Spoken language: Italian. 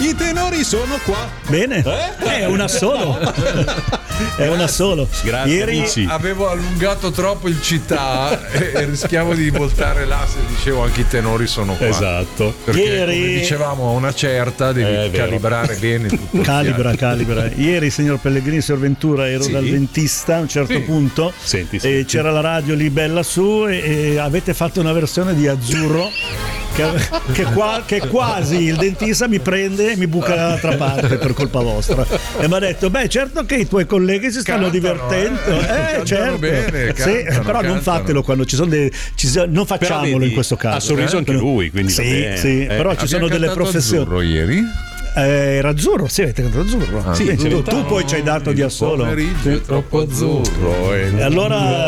I tenori sono qua. Bene, è una solo. È una solo. Grazie, Ieri amici. Avevo allungato troppo il città e rischiavo di voltare là se dicevo anche i tenori sono qua. Esatto. Perché Ieri- come dicevamo a una certa È devi vero. calibrare bene tutto. il calibra. Ieri, signor Pellegrini, signor Ventura, ero Sì. dal dentista a un certo Sì. punto. Senti. E c'era la radio lì bella su e avete fatto una versione di Azzurro che quasi il dentista mi prende e mi buca dall'altra parte per colpa vostra. E mi ha detto: beh, certo che i tuoi colleghi si stanno Cantano, divertendo. cantano Certo. bene, Sì, cantano, però non cantano. fatelo quando ci sono non Però facciamolo vedi, in questo caso. ha sorriso anche lui, quindi va sì, bene. sì, però ci Abbiamo sono delle cantato professioni. Azzurro ieri. Era azzurro, sì, avete cantato azzurro. Ah, Sì, sì, tu poi ci hai dato di assolo. Pomeriggio è troppo azzurro. E allora